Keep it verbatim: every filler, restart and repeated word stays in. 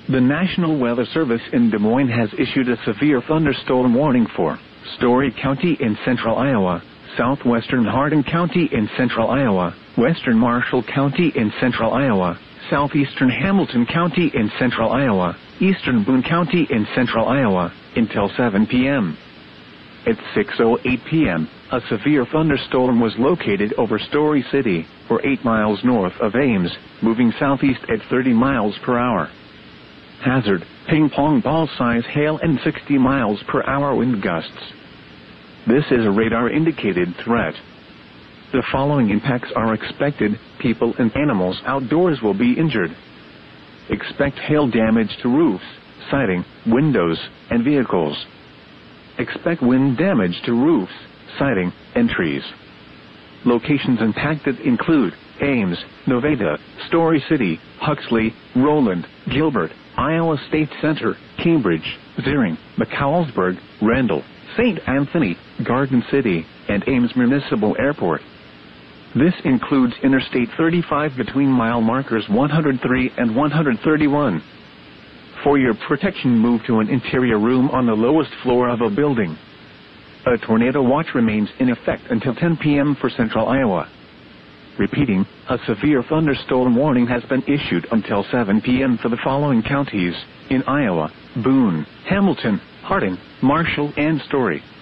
The National Weather Service in Des Moines has issued a severe thunderstorm warning for Story County in central Iowa, southwestern Hardin County in central Iowa, western Marshall County in central Iowa, southeastern Hamilton County in central Iowa, eastern Boone County in central Iowa, until seven p m At six oh eight p m, a severe thunderstorm was located over Story City, or eight miles north of Ames, moving southeast at thirty miles per hour. Hazard, ping-pong ball-size hail and sixty miles per hour wind gusts. This is a radar-indicated threat. The following impacts are expected: people and animals outdoors will be injured. Expect hail damage to roofs, siding, windows, and vehicles. Expect wind damage to roofs, siding, and trees. Locations impacted include Ames, Nevada, Story City, Huxley, Roland, Gilbert, Iowa State Center, Cambridge, Zering, McCallsburg, Randall, Saint Anthony, Garden City, and Ames Municipal Airport. This includes Interstate thirty-five between mile markers one hundred three and one hundred thirty-one. For your protection, move to an interior room on the lowest floor of a building. A tornado watch remains in effect until ten p m for central Iowa. Repeating, a severe thunderstorm warning has been issued until seven p m for the following counties in Iowa: Boone, Hamilton, Hardin, Marshall, and Story.